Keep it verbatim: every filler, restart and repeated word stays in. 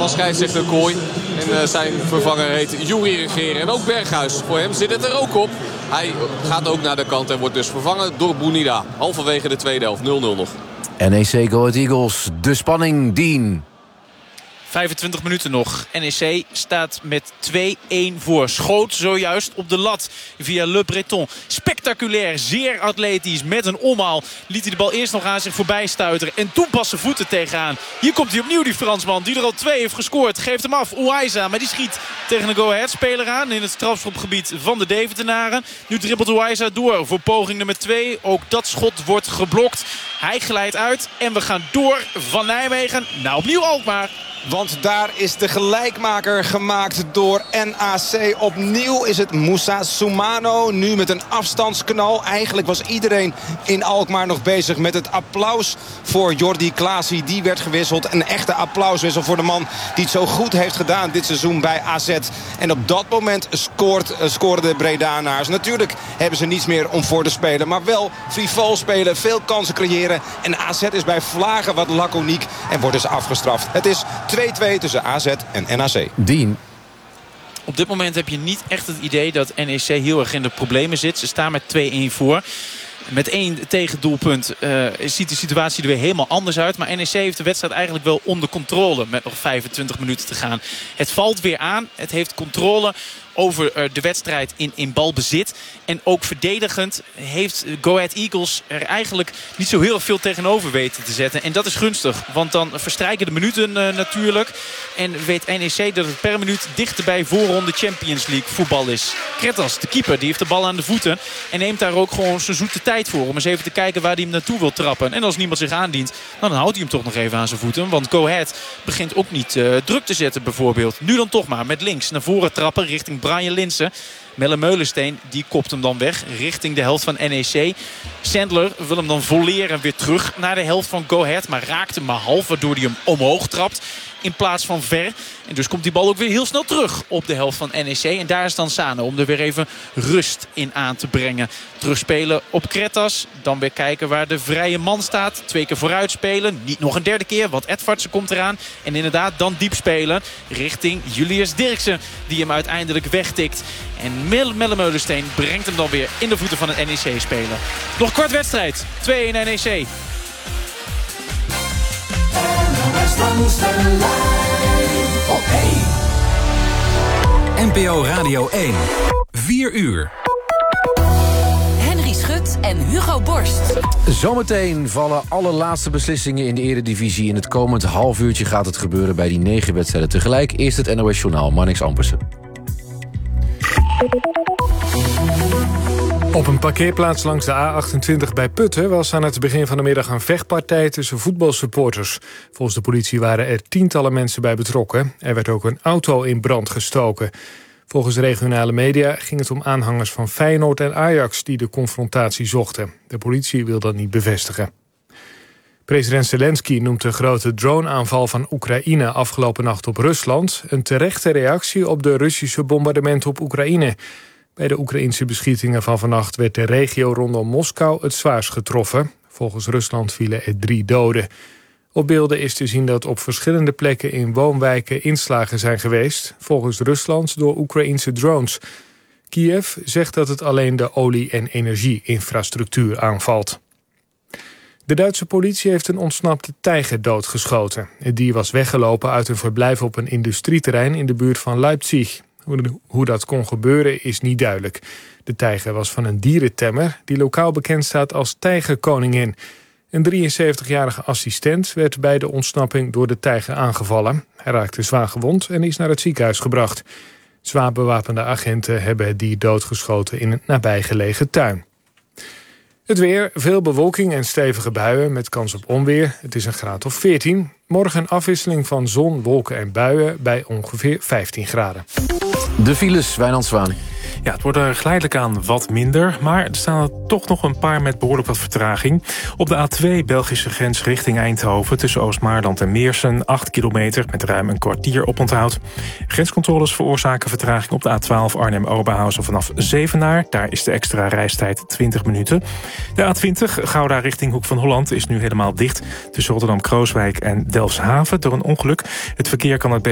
van scheidsrechter Kooi. En uh, zijn vervanger heet Joeri Regeren. En ook Berghuis, voor hem zit het er ook op. Hij gaat ook naar de kant en wordt dus vervangen door Bounida. Halverwege de tweede helft, nul nul nog. N E C Go Ahead Eagles, de spanning, Dien. vijfentwintig minuten nog. N E C staat met twee-één voor. Schoot zojuist op de lat via Le Breton. Spectaculair, zeer atletisch. Met een omhaal liet hij de bal eerst nog aan zich voorbij stuiteren. En toen pas zijn voeten tegenaan. Hier komt hij opnieuw, die Fransman, die er al twee heeft gescoord. Geeft hem af, Ouaiza, maar die schiet tegen een go-ahead-speler aan in het strafschopgebied van de Deventenaren. Nu dribbelt Ouaiza door voor poging nummer twee. Ook dat schot wordt geblokt. Hij glijdt uit en we gaan door van Nijmegen naar opnieuw Alkmaar. Want daar is de gelijkmaker gemaakt door N A C. Opnieuw is het Moussa Soumano. Nu met een afstandsknal. Eigenlijk was iedereen in Alkmaar nog bezig met het applaus voor Jordi Klaasie. Die werd gewisseld. Een echte applauswissel voor de man die het zo goed heeft gedaan dit seizoen bij A Z. En op dat moment scoort, scoren de Bredanaars. Natuurlijk hebben ze niets meer om voor te spelen. Maar wel frivol spelen, veel kansen creëren. En A Z is bij vlagen wat laconiek en wordt dus afgestraft. Het is twee-twee tussen A Z en N A C. Dien. Op dit moment heb je niet echt het idee dat N E C heel erg in de problemen zit. Ze staan met twee-één voor. Met één tegendoelpunt uh, ziet de situatie er weer helemaal anders uit. Maar N E C heeft de wedstrijd eigenlijk wel onder controle met nog vijfentwintig minuten te gaan. Het valt weer aan. Het heeft controle over uh, de wedstrijd in, in balbezit. En ook verdedigend heeft Go Ahead Eagles er eigenlijk niet zo heel veel tegenover weten te zetten. En dat is gunstig, want dan verstrijken de minuten uh, natuurlijk. En weet N E C dat het per minuut dichter bij voorronde Champions League voetbal is. Kretas, de keeper, die heeft de bal aan de voeten. En neemt daar ook gewoon zijn zoete tijd voor. Om eens even te kijken waar hij hem naartoe wil trappen. En als niemand zich aandient, nou, dan houdt hij hem toch nog even aan zijn voeten. Want Go Ahead begint ook niet uh, druk te zetten bijvoorbeeld. Nu dan toch maar met links naar voren trappen richting Brian Linssen. Melle Meulensteen die kopt hem dan weg richting de helft van N E C. Sandler wil hem dan volleren weer terug naar de helft van Go Ahead. Maar raakt hem maar half, waardoor hij hem omhoog trapt in plaats van ver. En dus komt die bal ook weer heel snel terug op de helft van N E C. En daar is dan Sane om er weer even rust in aan te brengen. Terugspelen op Kretas. Dan weer kijken waar de vrije man staat. Twee keer vooruit spelen. Niet nog een derde keer, want Edvardsen komt eraan. En inderdaad dan diep spelen richting Julius Dirksen. Die hem uiteindelijk wegtikt. En Melle Meulensteen brengt hem dan weer in de voeten van het N E C-speler. Nog kwart wedstrijd. twee-één N E C. N P O Radio één. vier uur. Henry Schut en Hugo Borst. Zometeen vallen alle laatste beslissingen in de Eredivisie. In het komend half uurtje gaat het gebeuren bij die negen wedstrijden tegelijk. Eerst het N O S-journaal, Marnix Ampersen. Op een parkeerplaats langs de A achtentwintig bij Putten was aan het begin van de middag een vechtpartij tussen voetbalsupporters. Volgens de politie waren er tientallen mensen bij betrokken. Er werd ook een auto in brand gestoken. Volgens regionale media ging het om aanhangers van Feyenoord en Ajax die de confrontatie zochten. De politie wil dat niet bevestigen. President Zelensky noemt de grote drone-aanval van Oekraïne afgelopen nacht op Rusland een terechte reactie op de Russische bombardementen op Oekraïne. Bij de Oekraïnse beschietingen van vannacht werd de regio rondom Moskou het zwaarst getroffen. Volgens Rusland vielen er drie doden. Op beelden is te zien dat op verschillende plekken in woonwijken inslagen zijn geweest, volgens Rusland door Oekraïnse drones. Kiev zegt dat het alleen de olie- en energie-infrastructuur aanvalt. De Duitse politie heeft een ontsnapte tijger doodgeschoten. Het dier was weggelopen uit een verblijf op een industrieterrein in de buurt van Leipzig. Hoe dat kon gebeuren is niet duidelijk. De tijger was van een dierentemmer die lokaal bekend staat als tijgerkoningin. Een drieënzeventigjarige assistent werd bij de ontsnapping door de tijger aangevallen. Hij raakte zwaar gewond en is naar het ziekenhuis gebracht. Zwaar bewapende agenten hebben het dier doodgeschoten in een nabijgelegen tuin. Het weer, veel bewolking en stevige buien met kans op onweer. Het is een graad of veertien. Morgen een afwisseling van zon, wolken en buien bij ongeveer vijftien graden. De files, Wijnand Zwaan. Ja, het wordt er geleidelijk aan wat minder, maar er staan er toch nog een paar met behoorlijk wat vertraging. Op de A twee Belgische grens richting Eindhoven tussen Oost-Maarland en Meersen, acht kilometer met ruim een kwartier oponthoud. Grenscontroles veroorzaken vertraging op de A twaalf Arnhem-Oberhausen vanaf Zevenaar. Daar is de extra reistijd twintig minuten. De A twintig Gouda richting Hoek van Holland is nu helemaal dicht tussen Rotterdam-Krooswijk en Delfshaven door een ongeluk. Het verkeer kan het best